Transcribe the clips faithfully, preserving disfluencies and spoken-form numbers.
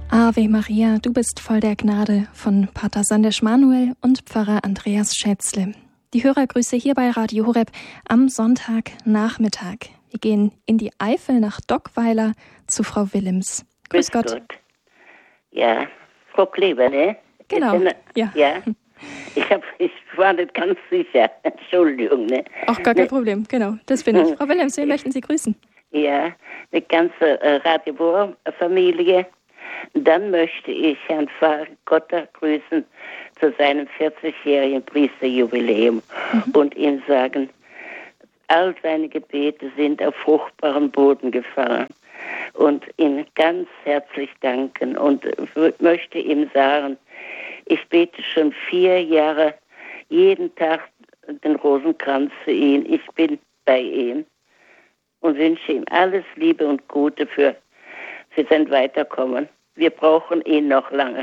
Ave Maria, du bist voll der Gnade von Pater Sandesh Manuel und Pfarrer Andreas Schätzle. Die Hörergrüße hier bei Radio Horeb am Sonntagnachmittag. Wir gehen in die Eifel nach Dockweiler zu Frau Willems. Grüß, Grüß Gott. Gott. Ja, Frau Kleber, ne? Genau, bin, ja. ja. Ich, hab, ich war nicht ganz sicher. Entschuldigung, ne? Auch gar kein ne? Problem, genau, das bin ich. Frau Willems, wen möchten Sie grüßen? Ja, die ganze äh, Radio Horeb-Familie. Dann möchte ich Herrn Pfarrer Gotter grüßen zu seinem vierzigjährigen Priesterjubiläum mhm. und ihm sagen, all seine Gebete sind auf fruchtbaren Boden gefallen und ihm ganz herzlich danken und möchte ihm sagen, ich bete schon vier Jahre jeden Tag den Rosenkranz für ihn. Ich bin bei ihm und wünsche ihm alles Liebe und Gute für, für sein Weiterkommen. Wir brauchen ihn noch lange.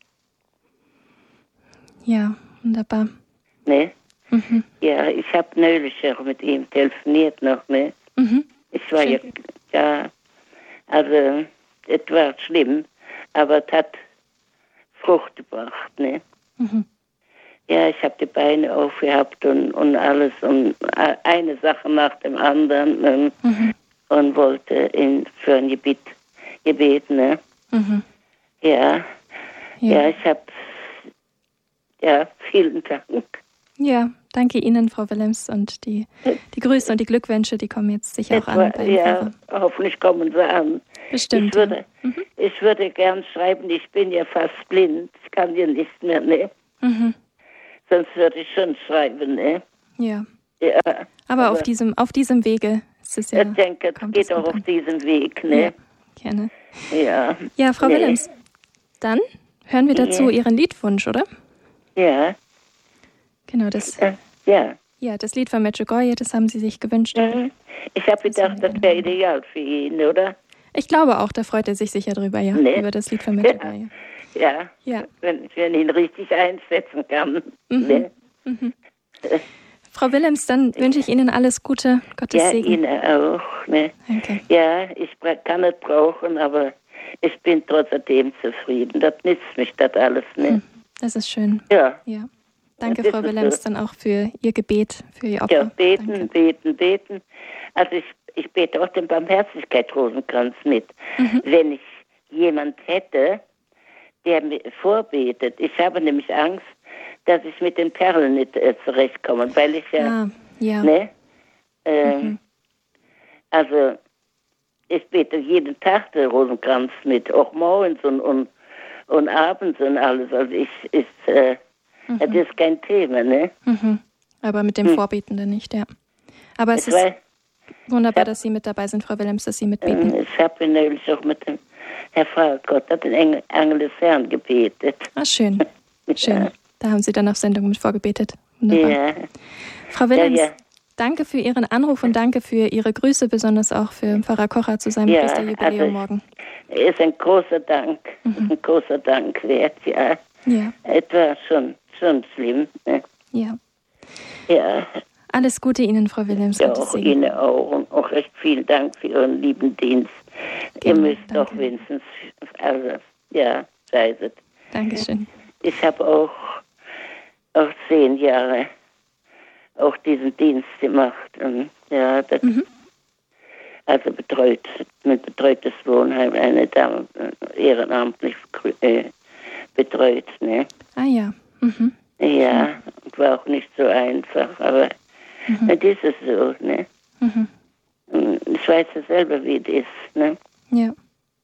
Ja, wunderbar. Ne? Mhm. Ja, ich habe neulich auch mit ihm telefoniert noch, ne? Mhm. Ich war ja, ja, also, es war schlimm, aber es hat Frucht gebracht, ne? Mhm. Ja, ich habe die Beine aufgehabt und, und alles und eine Sache nach dem anderen ähm, mhm. und wollte ihn für ein Gebet, Gebet, ne? Mhm. Ja. ja, ja, ich habe, ja, vielen Dank. Ja, danke Ihnen, Frau Willems, und die, die Grüße und die Glückwünsche, die kommen jetzt sicher auch war, an. Bei ja, hoffentlich kommen sie an. Bestimmt. Ich würde, ja. mhm. ich würde gern schreiben, ich bin ja fast blind, ich kann ja nicht mehr, ne? Mhm. Sonst würde ich schon schreiben, ne? Ja. ja aber, aber auf diesem, auf diesem Wege ist es ja. Ich denke, es geht auch auf an. diesem Weg, ne? Ja, gerne. Ja. Ja, Frau nee. Willems, dann hören wir dazu ja. Ihren Liedwunsch, oder? Ja. Genau, das. Ja. Ja, das Lied von Medjugorje, das haben Sie sich gewünscht. Mhm. Ich habe gedacht, das wäre ideal für ihn, oder? Ich glaube auch, da freut er sich sicher drüber, ja, nee. über das Lied von Medjugorje. Ja. ja, ja. Wenn ich ihn richtig einsetzen kann. Mhm. Ne? Mhm. Frau Willems, dann wünsche ich Ihnen alles Gute, Gottes ja, Segen. Ihnen auch. Ne? Danke. Ja, ich kann nicht brauchen, aber ich bin trotzdem zufrieden. Das nützt mich das alles. Ne? Das ist schön. Ja. ja. Danke, Frau Willems, so. dann auch für Ihr Gebet, für Ihr Opfer. Ja, beten, Danke. beten, beten. Also ich, ich bete auch den Barmherzigkeitsrosenkranz mit. Mhm. Wenn ich jemand hätte, der mir vorbetet. Ich habe nämlich Angst, dass ich mit den Perlen nicht äh, zurechtkomme, weil ich ja, ah, ja. ne, äh, mhm. also ich bete jeden Tag den Rosenkranz mit, auch morgens und, und, und abends und alles. Also ich, ist, äh, mhm. das ist kein Thema, ne? Mhm. Aber mit dem hm. Vorbeten nicht, ja. Aber es ich ist weiß, wunderbar, hab, dass Sie mit dabei sind, Frau Willems, dass Sie mitbeten. Ich habe neulich auch mit dem Herr Pfarrer Gott hat den Engel, Engel des Herrn gebetet. Ah, schön. Schön. Ja. Da haben Sie dann auf Sendung mit vorgebetet. Wunderbar. Ja. Frau Willems, ja, ja. danke für Ihren Anruf und danke für Ihre Grüße, besonders auch für Pfarrer Kocher zu seinem ja, Priesterjubiläum also morgen. Ist ein großer Dank, mhm. ein großer Dank wert, ja. Ja. Es war schon, schon schlimm. Ne? Ja. Ja. Alles Gute Ihnen, Frau Willems. Ja, auch Ihnen auch und auch recht vielen Dank für Ihren lieben Dienst. Genau, Ihr müsst danke. Doch wenigstens, also, ja, sei es. Dankeschön. Ich habe auch, auch zehn Jahre auch diesen Dienst gemacht. Und ja, das, mhm. also betreut, mit betreutes Wohnheim eine Dame ehrenamtlich äh, betreut. Ne? Ah ja. Mhm. Ja, mhm. war auch nicht so einfach, aber mhm. das ist es so. Ne? Mhm. Ich weiß ja selber, wie es ist. Ne? Ja.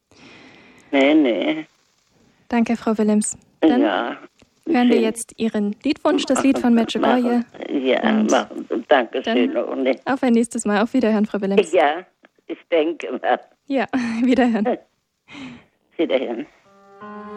Nee, nee. Danke, Frau Willems. Dann ja. hören wir jetzt Ihren Liedwunsch, das Lied von Medjugorje. Ja, machen. Danke schön. Auf ein nächstes Mal. Auf Wiederhören, Frau Willems. Ja, ich denke mal. Ja, Wiederhören. Wiederhören.